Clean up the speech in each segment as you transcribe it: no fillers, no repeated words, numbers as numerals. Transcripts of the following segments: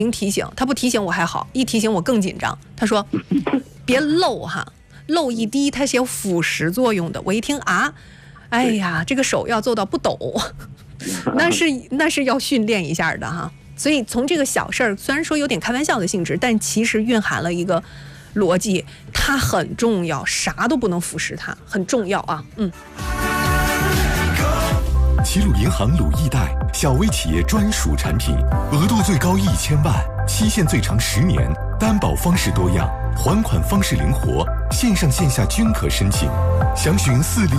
提醒，他不提醒我还好，一提醒我更紧张。他说别漏哈，漏一滴它是有腐蚀作用的。我一听啊，哎呀，这个手要做到不抖，那是要训练一下的哈。所以从这个小事儿，虽然说有点开玩笑的性质，但其实蕴含了一个逻辑，它很重要，啥都不能腐蚀它，很重要啊。 齐鲁银行鲁易贷，小微企业专属产品，额度最高1000万，期限最长10年，担保方式多样，还款方式灵活，线上线下均可申请。详询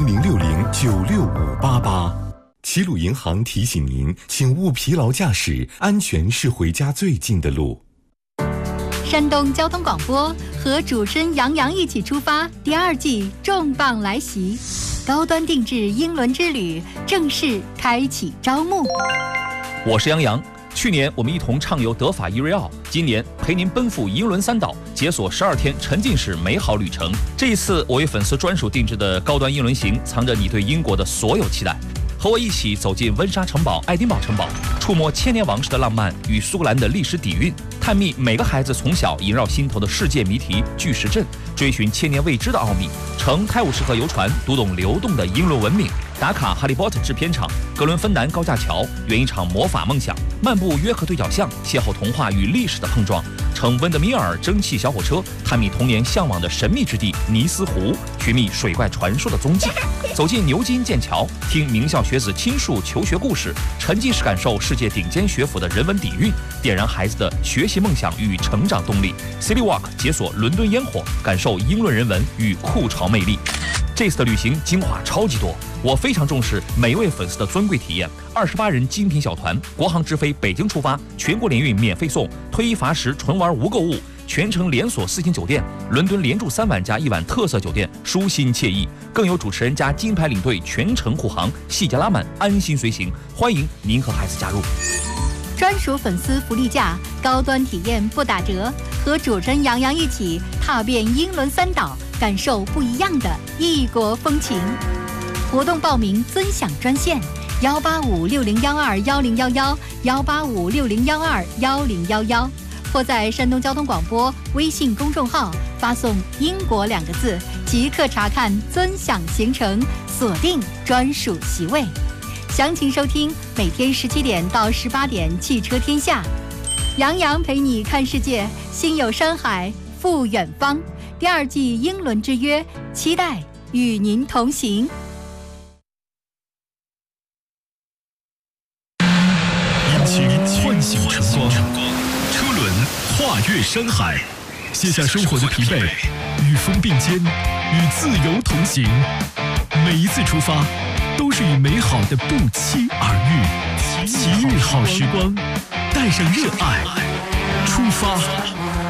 4006096588。齐鲁银行提醒您，请勿疲劳驾驶，安全是回家最近的路。 山东交通广播和主持人杨洋一起出发，第2季重磅来袭，高端定制英伦之旅正式开启招募。 我是杨洋，去年我们一同畅游德法伊瑞奥，今年陪您奔赴英伦3岛，解锁12天沉浸式美好旅程。这一次我为粉丝专属定制的高端英伦行，藏着你对英国的所有期待。和我一起走进温莎城堡、爱丁堡城堡，触摸千年王室的浪漫与苏格兰的历史底蕴，探秘每个孩子从小萦绕心头的世界谜题巨石阵，追寻千年未知的奥秘，乘泰晤士河游船读懂流动的英伦文明，打卡哈利波特制片厂、格伦芬兰高架桥，圆一场魔法梦想，漫步约克对角巷，邂逅童话与历史的碰撞，乘温德米尔蒸汽小火车，探秘童年向往的神秘之地尼斯湖，寻觅水怪传说的踪迹，走进牛津、剑桥，听名校学子倾述求学故事，沉浸式感受世界顶尖学府的人文底蕴，点燃孩子的学习梦想与成长动力。City Walk 解锁伦敦烟火，感受英伦人文与酷潮魅力。这次的旅行精华超级多，我非常重视每位粉丝的尊贵体验。28人精品小团，国航直飞北京出发，全国联运免费送，推一罚10，纯玩无购物，全程连锁4星酒店，伦敦连住3晚加1晚特色酒店，舒心惬意，更有主持人加金牌领队全程护航，细节拉满，安心随行。欢迎您和孩子加入。 专属粉丝福利价，高端体验不打折，和主持人杨洋一起踏遍英伦3岛，感受不一样的异国风情。活动报名尊享专线18560121011，18560121011，或在山东交通广播微信公众号发送“英国”2个字，即刻查看尊享行程，锁定专属席位。详情收听每天17点到18点《汽车天下》，杨洋陪你看世界，心有山海赴远方。第2季英伦之约，期待与您同行。 引擎唤醒晨光，车轮跨越山海，卸下生活的疲惫，与风并肩，与自由同行。每一次出发，都是与美好的不期而遇。奇遇好时光，带上热爱，出发。